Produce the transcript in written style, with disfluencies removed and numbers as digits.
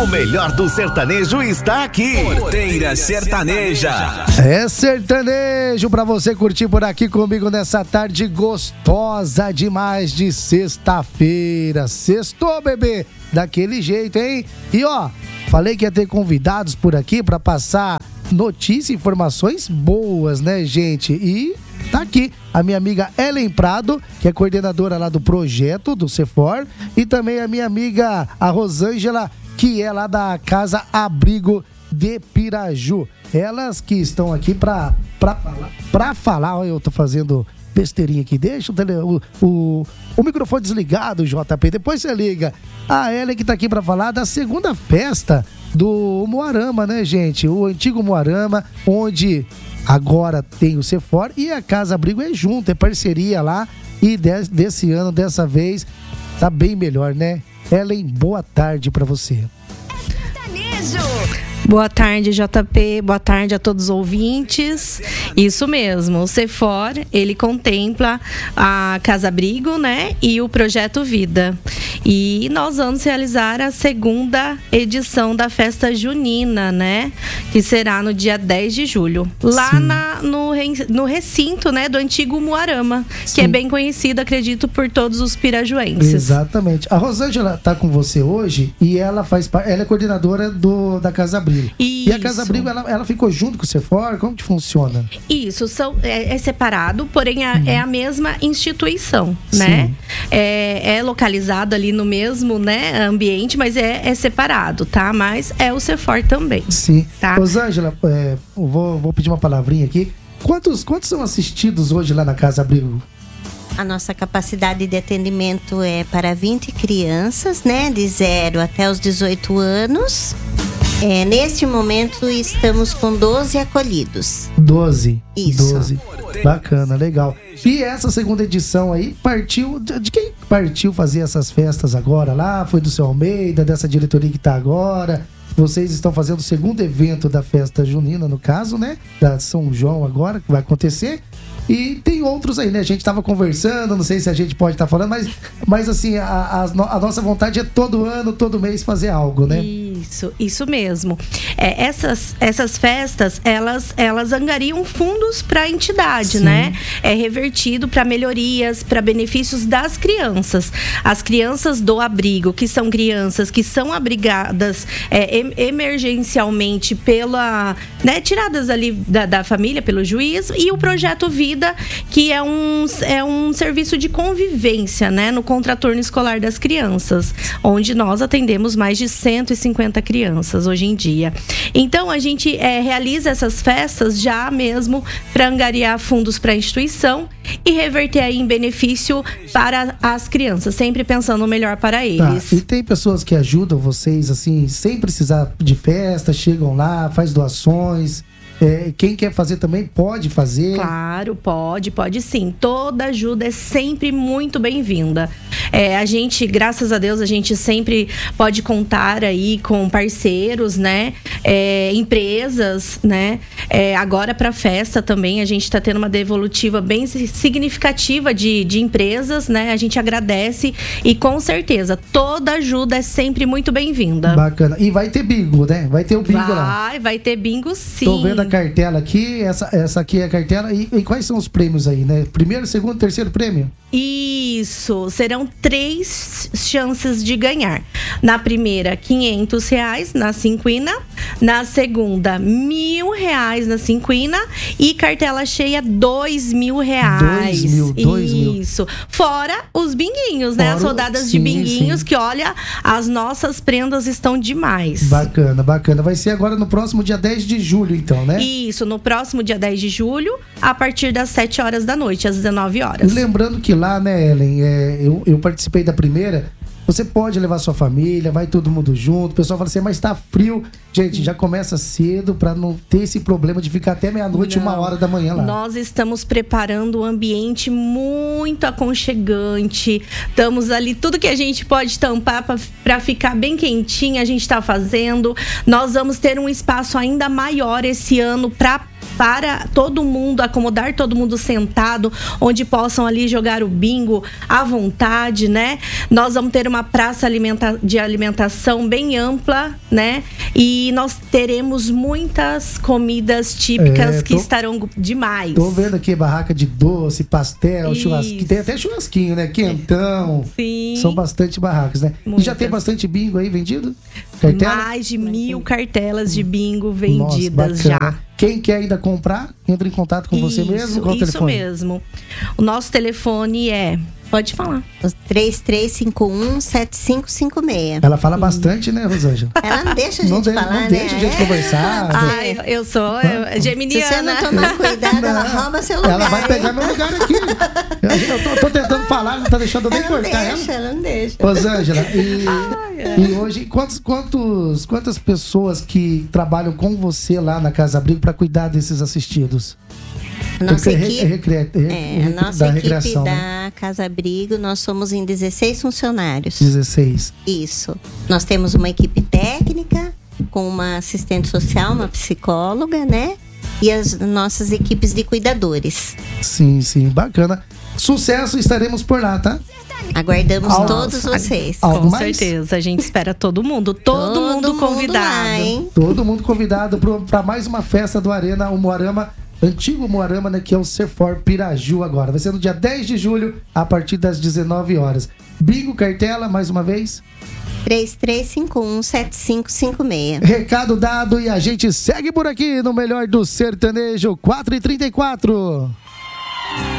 O melhor do sertanejo está aqui. Porteira Sertaneja. É sertanejo pra você curtir por aqui comigo nessa tarde gostosa demais de sexta-feira. Sextou, bebê, daquele jeito, hein? E ó, falei que ia ter convidados por aqui pra passar notícias e informações boas, né, gente? E tá aqui a minha amiga Ellen Prado, que é coordenadora lá do projeto do CEFOR, e também a minha amiga a Rosângela, que é lá da Casa Abrigo de Piraju. Elas que estão aqui pra falar. Olha, eu tô fazendo besteirinha aqui. Deixa o microfone desligado, JP. Depois você liga. A Ellen que tá aqui pra falar da segunda festa do Moarama, né, gente? O antigo Moarama, onde agora tem o CEFOR e a Casa Abrigo é junto, é parceria lá. E desse ano, dessa vez, tá bem melhor, né? Ellen, boa tarde pra você. Boa tarde, JP, boa tarde a todos os ouvintes. Isso mesmo, o CEFOR, ele contempla a Casa Abrigo, né, e o Projeto Vida. E nós vamos realizar a segunda edição da festa junina, né, que será no dia 10 de julho, lá no recinto, né, do antigo Moarama, que é bem conhecido, acredito, por todos os pirajuenses. Exatamente. A Rosângela tá com você hoje e ela ela é coordenadora da Casa Abrigo. Isso. E a Casa Abrigo, ela ficou junto com o CEFOR? Como que funciona? Isso, é separado, porém é a mesma instituição, né? É localizado ali no mesmo, né, ambiente, mas é separado, tá? Mas é o CEFOR também. Sim. Tá? Rosângela, vou pedir uma palavrinha aqui. Quantos são assistidos hoje lá na Casa Abrigo? A nossa capacidade de atendimento é para 20 crianças, né, de 0 até os 18 anos. Neste momento estamos com 12 acolhidos. 12? Isso. 12. Bacana, legal. E essa segunda edição aí partiu... De quem partiu fazer essas festas agora lá? Foi do seu Almeida, dessa diretoria que tá agora? Vocês estão fazendo o segundo evento da festa junina, no caso, né? Da São João agora, que vai acontecer. E tem outros aí, né? A gente tava conversando, não sei se a gente pode estar falando, mas assim, a nossa vontade é todo ano, todo mês fazer algo, né? Isso mesmo. Essas festas, elas angariam fundos para a entidade, né? É revertido para melhorias, para benefícios das crianças. As crianças do abrigo, que são crianças que são abrigadas emergencialmente tiradas ali da família pelo juiz, e o Projeto Vida, que é um serviço de convivência, né, no contraturno escolar das crianças, onde nós atendemos mais de 150 crianças hoje em dia. Então a gente realiza essas festas já mesmo para angariar fundos para a instituição e reverter aí em benefício para as crianças, sempre pensando no melhor para eles. Tá. E tem pessoas que ajudam vocês assim, sem precisar de festa, chegam lá, faz doações. Quem quer fazer também pode fazer? Claro, pode sim. Toda ajuda é sempre muito bem-vinda. A gente, graças a Deus, a gente sempre pode contar aí com parceiros, né? Empresas, né? Agora para a festa também a gente está tendo uma devolutiva bem significativa de empresas, né? A gente agradece e com certeza toda ajuda é sempre muito bem-vinda. Bacana. E vai ter bingo, né? Vai ter o bingo lá. Vai ter bingo sim. Tô vendo a cartela aqui, essa aqui é a cartela. E quais são os prêmios aí, né? Primeiro, segundo, terceiro prêmio? Isso, serão 3 chances de ganhar. Na primeira, R$500 na cinquina. Na segunda, R$1.000 na cinquina. E cartela cheia, R$2.000. 2.000. Isso. Fora os binguinhos, né? As rodadas de binguinhos, que olha, as nossas prendas estão demais. Bacana. Vai ser agora no próximo dia 10 de julho, então, né? Isso, no próximo dia 10 de julho, a partir das 7 horas da noite, às 19 horas. Lembrando que lá, né, Ellen, eu participei da primeira. Você pode levar sua família, vai todo mundo junto. O pessoal fala assim, mas tá frio. Gente, já começa cedo pra não ter esse problema de ficar até meia-noite, 1h da manhã lá. Nós estamos preparando um ambiente muito aconchegante. Estamos ali, tudo que a gente pode tampar pra ficar bem quentinho, a gente tá fazendo. Nós vamos ter um espaço ainda maior esse ano pra para todo mundo, acomodar todo mundo sentado, onde possam ali jogar o bingo à vontade, né? Nós vamos ter uma praça de alimentação bem ampla, né? E nós teremos muitas comidas típicas que estarão demais. Tô vendo aqui barraca de doce, pastel, churrasquinho. Tem até churrasquinho, né? Quentão. Sim. São bastante barracas, né? Muitas. E já tem bastante bingo aí vendido? Cartela? Mais de 1.000 cartelas de bingo vendidas. Nossa, já. Quem quer ainda comprar, entra em contato com você mesmo? Qual o telefone? Isso mesmo. O nosso telefone é... Pode falar. 3351-7556. Ela fala bastante, né, Rosângela? Ela não deixa a gente falar, não né? deixa a gente conversar. Ai, eu sou geminiana. Se você não tomar cuidado, ela rouba seu lugar. Ela vai pegar meu lugar aqui. Eu tô tentando falar, não tá deixando eu nem cortar ela não deixa. Rosângela, e hoje, quantas pessoas que trabalham com você lá na Casa Abrigo para cuidar desses assistidos? Nossa equipe, a nossa equipe da Casa Abrigo, nós somos em 16 funcionários. 16. Isso. Nós temos uma equipe técnica, com uma assistente social, uma psicóloga, né? E as nossas equipes de cuidadores. Sim, bacana. Sucesso, estaremos por lá, tá? Aguardamos todos vocês. Com certeza, a gente espera todo mundo. Todo mundo convidado. Lá, hein? Todo mundo convidado para mais uma festa do Arena, o Moarama. Antigo Moarama, né, que é o Cefor Piraju agora. Vai ser no dia 10 de julho, a partir das 19 horas. Bingo, cartela, mais uma vez. 3351-7556. Recado dado e a gente segue por aqui no melhor do sertanejo 4h34.